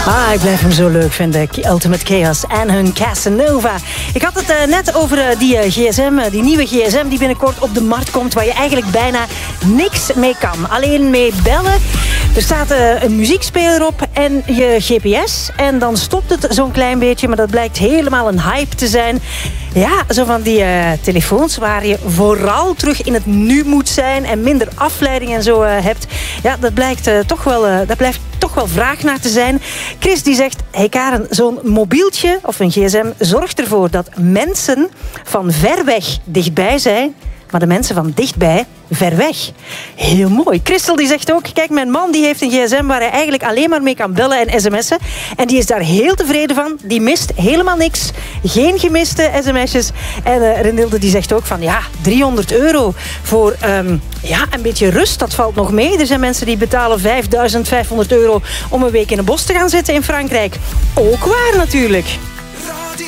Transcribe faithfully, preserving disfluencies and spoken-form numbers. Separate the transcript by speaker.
Speaker 1: Ah, ik blijf hem zo leuk vinden. Ultimate Chaos en hun Casanova. Ik had het uh, net over uh, die uh, gsm, uh, die nieuwe gsm die binnenkort op de markt komt, waar je eigenlijk bijna niks mee kan. Alleen mee bellen. Er staat uh, een muziekspeler op en je G P S. En dan stopt het zo'n klein beetje, maar dat blijkt helemaal een hype te zijn. Ja, zo van die uh, telefoons waar je vooral terug in het nu moet zijn en minder afleiding en zo uh, hebt. Ja, dat blijkt uh, toch wel, uh, dat blijft toch wel vraag naar te zijn. Chris die zegt, hey Karen, zo'n mobieltje of een gsm zorgt ervoor dat mensen van ver weg dichtbij zijn, maar de mensen van dichtbij ver weg. Heel mooi. Christel die zegt ook, kijk, mijn man die heeft een gsm waar hij eigenlijk alleen maar mee kan bellen en sms'en. En die is daar heel tevreden van. Die mist helemaal niks. Geen gemiste sms'jes. En uh, Renilde die zegt ook van, ja, driehonderd euro voor um, ja, een beetje rust. Dat valt nog mee. Er zijn mensen die betalen vijfduizend vijfhonderd euro om een week in een bos te gaan zitten in Frankrijk. Ook waar natuurlijk.